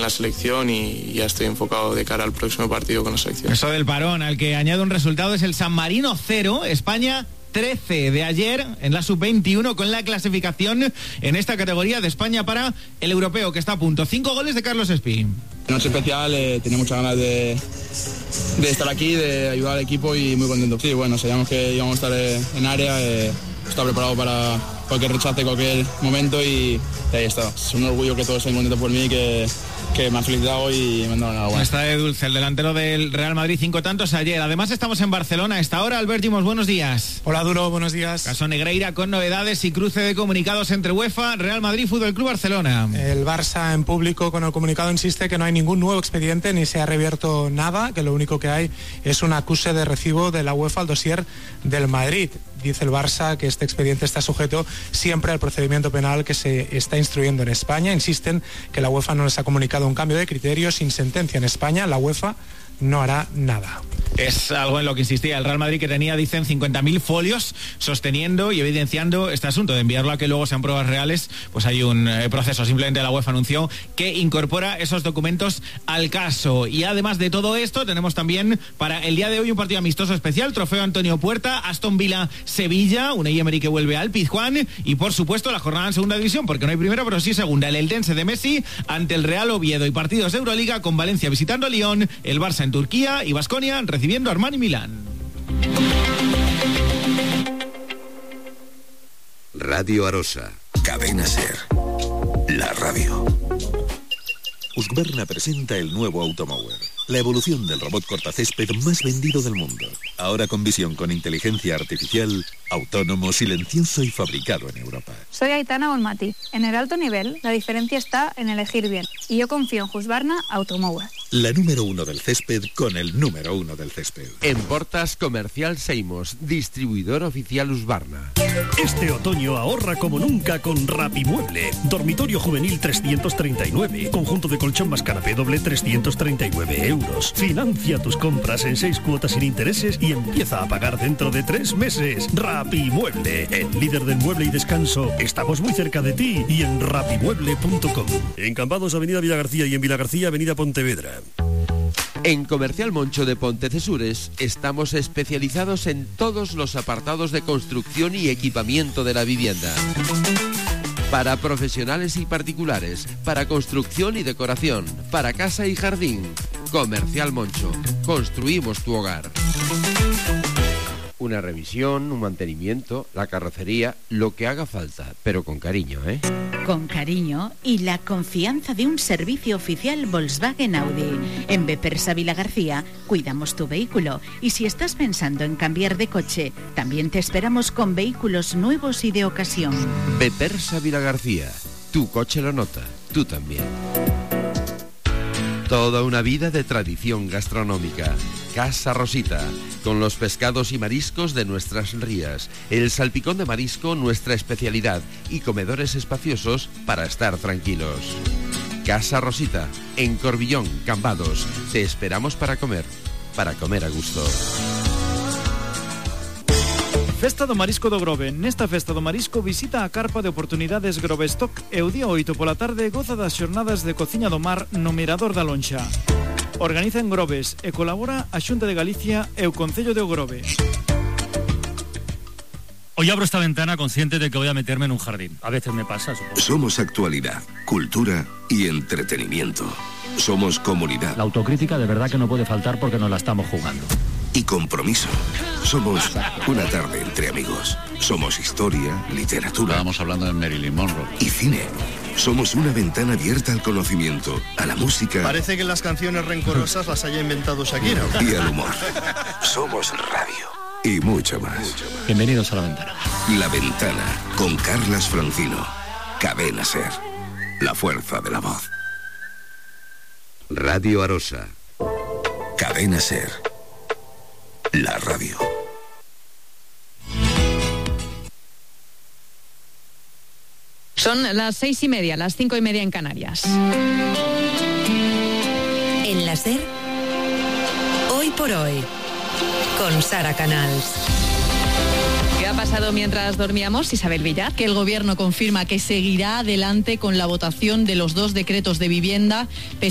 en la selección y ya estoy enfocado de cara al próximo partido con la selección. Eso del parón, al que añade un resultado, es el San Marino 0, España 13 de ayer en la sub-21, con la clasificación en esta categoría de España para el europeo, que está a punto. 5 goles de Carlos Espí. Noche especial, tenía muchas ganas de estar aquí, de ayudar al equipo y muy contento. Sí, bueno, sabíamos que íbamos a estar en área, estaba preparado para cualquier rechace, cualquier momento y ahí está. Es un orgullo que todos estén contentos por mí, que me han felicitado y me han dado enhorabuena. Está de Dulce, el delantero del Real Madrid, 5 tantos ayer. Además estamos en Barcelona a esta hora. Albert Dimos, buenos días. Hola Duro, buenos días. Caso Negreira con novedades y cruce de comunicados entre UEFA, Real Madrid, Fútbol Club Barcelona. El Barça en público con el comunicado insiste que no hay ningún nuevo expediente ni se ha reabierto nada, que lo único que hay es un acuse de recibo de la UEFA al dossier del Madrid. Dice el Barça que este expediente está sujeto siempre al procedimiento penal que se está instruyendo en España. Insisten que la UEFA no les ha comunicado un cambio de criterio. Sin sentencia en España, la UEFA no hará nada. Es algo en lo que insistía el Real Madrid, que tenía, dicen, 50.000 folios sosteniendo y evidenciando este asunto. De enviarlo a que luego sean pruebas reales, pues hay un proceso. Simplemente la UEFA anunció que incorpora esos documentos al caso. Y además de todo esto, tenemos también para el día de hoy un partido amistoso especial, trofeo Antonio Puerta, Aston Villa Sevilla, Unai Emery que vuelve al Pizjuán y por supuesto la jornada en segunda división, porque no hay primera pero sí segunda, el Eldense de Messi ante el Real Oviedo, y partidos de Euroliga con Valencia visitando a Lyon, el Barça en Turquía y Baskonia recibiendo a Armani Milán. Radio Arosa, Cadena Ser, la radio. Husqvarna presenta el nuevo Automower, la evolución del robot cortacésped más vendido del mundo. Ahora con visión con inteligencia artificial, autónomo, silencioso y fabricado en Europa. Soy Aitana Bonmati. En el alto nivel, la diferencia está en elegir bien. Y yo confío en Husqvarna Automower. La número 1 del césped con el número 1 del césped. En Portas Comercial Seimos, distribuidor oficial Husqvarna. Este otoño ahorra como nunca con Rapimueble. Dormitorio juvenil 339. Conjunto de colchón más canapé doble 339 euros. Financia tus compras en 6 cuotas sin intereses y empieza a pagar dentro de 3 meses. Rapimueble, el líder del mueble y descanso. Estamos muy cerca de ti y en rapimueble.com. En Cambados, Avenida Villagarcía, y en Villagarcía, Avenida Pontevedra. En Comercial Moncho de Pontecesures estamos especializados en todos los apartados de construcción y equipamiento de la vivienda. Para profesionales y particulares, para construcción y decoración, para casa y jardín. Comercial Moncho. Construimos tu hogar. Una revisión, un mantenimiento, la carrocería, lo que haga falta, pero con cariño, ¿eh? Con cariño y la confianza de un servicio oficial Volkswagen Audi. En Bepersa Vilagarcía cuidamos tu vehículo, y si estás pensando en cambiar de coche, también te esperamos con vehículos nuevos y de ocasión. Bepersa Vilagarcía. Tu coche lo nota, tú también. Toda una vida de tradición gastronómica. Casa Rosita, con los pescados y mariscos de nuestras rías, el salpicón de marisco, nuestra especialidad, y comedores espaciosos para estar tranquilos. Casa Rosita, en Corbillón, Cambados. Te esperamos para comer a gusto. Festa do Marisco do Grove. Nesta Festa do Marisco visita a carpa de oportunidades Grovestock e o día 8 pola tarde goza das xornadas de cociña do mar no Mirador da Lonxa. Organiza en Groves e colabora a Xunta de Galicia e o Concello de O Grove. Hoy abro esta ventana consciente de que voy a meterme en un jardín. A veces me pasa, supongo. Somos actualidad, cultura y entretenimiento. Somos comunidad. La autocrítica de verdad que no puede faltar porque nos la estamos jugando. Y compromiso. Somos una tarde entre amigos. Somos historia, literatura. Estábamos hablando de Marilyn Monroe. Y cine. Somos una ventana abierta al conocimiento, a la música. Parece que las canciones rencorosas las haya inventado Shakira. Y al humor. Somos radio. Y mucho más. Bienvenidos a La Ventana. La Ventana, con Carlas Francino. Cadena Ser. La fuerza de la voz. Radio Arosa. Cadena Ser. La radio. Son las 6:30, las 5:30 en Canarias. En la Ser, hoy por hoy, con Sara Canals. ¿Qué ha pasado mientras dormíamos, Isabel Villar? Que el Gobierno confirma que seguirá adelante con la votación de los 2 decretos de vivienda,